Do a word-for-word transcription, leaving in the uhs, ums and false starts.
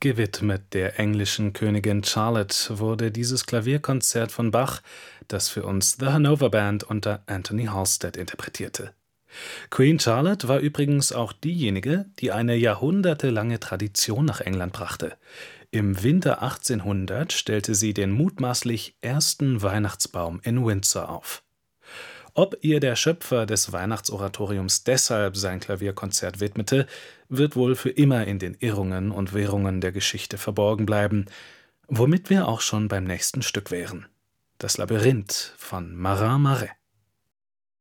Gewidmet der englischen Königin Charlotte wurde dieses Klavierkonzert von Bach, das für uns The Hanover Band unter Anthony Halstead interpretierte. Queen Charlotte war übrigens auch diejenige, die eine jahrhundertelange Tradition nach England brachte. Im Winter achtzehnhundert stellte sie den mutmaßlich ersten Weihnachtsbaum in Windsor auf. Ob ihr der Schöpfer des Weihnachtsoratoriums deshalb sein Klavierkonzert widmete, wird wohl für immer in den Irrungen und Wirrungen der Geschichte verborgen bleiben, womit wir auch schon beim nächsten Stück wären: Das Labyrinth von Marin Marais.